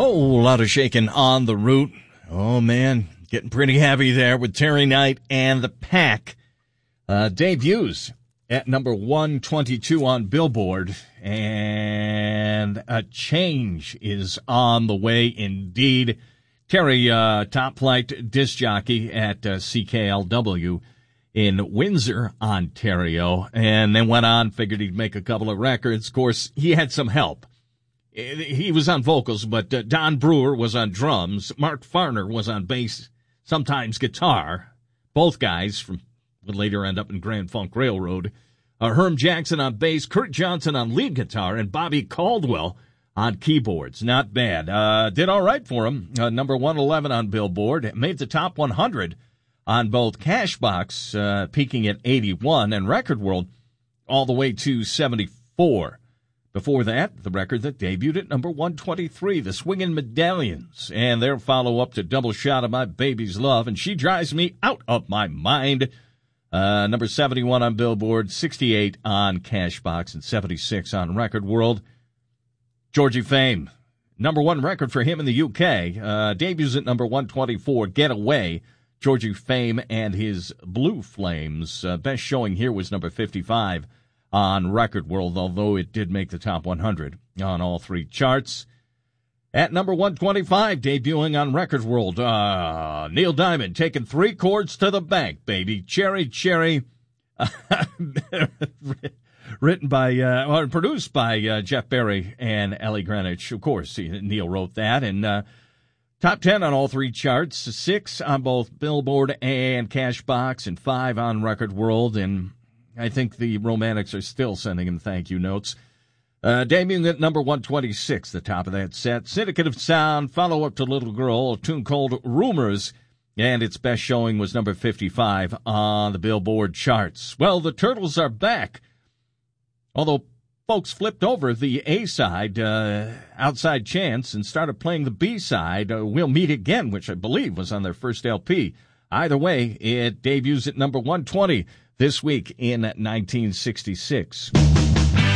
Whole lot of shaking on the route. Oh, man, getting pretty heavy there with Terry Knight and the Pack. Debuts at number 122 on Billboard, and a change is on the way indeed. Terry, top flight disc jockey at CKLW in Windsor, Ontario, and then went on, figured he'd make a couple of records. Of course, he had some help. He was on vocals, but Don Brewer was on drums. Mark Farner was on bass, sometimes guitar. Both guys would later end up in Grand Funk Railroad. Herm Jackson on bass, Kurt Johnson on lead guitar, and Bobby Caldwell on keyboards. Not bad. Did all right for him. Number 111 on Billboard. Made the top 100 on both Cashbox, peaking at 81, and Record World all the way to 74. Before that, the record that debuted at number 123, the Swingin' Medallions, and their follow-up to Double Shot of My Baby's Love, and She Drives Me Out of My Mind. Number 71 on Billboard, 68 on Cashbox, and 76 on Record World. Georgie Fame, number one record for him in the UK, debuts at number 124, Get Away. Georgie Fame and his Blue Flames. Best showing here was number 55 on Record World, although it did make the top 100 on all three charts. At number 125, debuting on Record World, Neil Diamond taking 3 chords to the bank, baby. Cherry, Cherry, written by, produced by Jeff Berry and Ellie Greenwich. Of course, Neil wrote that, and top 10 on all three charts, 6 on both Billboard and Cashbox, and 5 on Record World, and I think the Romantics are still sending him thank you notes. Debuting at number 126, the top of that set. Syndicate of Sound, follow-up to Little Girl, a tune called Rumors, and its best showing was number 55 on the Billboard charts. Well, the Turtles are back, although folks flipped over the A-side, Outside Chance, and started playing the B-side, We'll Meet Again, which I believe was on their first LP. Either way, it debuts at number 120 this week in 1966.